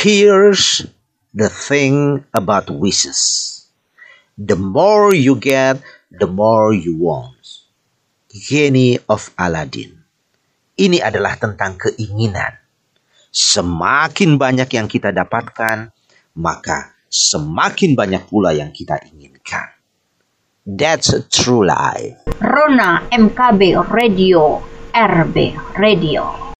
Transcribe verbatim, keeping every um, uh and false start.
Here's the thing about wishes. The more you get, the more you want. Genie of Aladdin. Ini adalah tentang keinginan. Semakin banyak yang kita dapatkan, maka semakin banyak pula yang kita inginkan. That's a true life. Rona M K B Radio, R B Radio.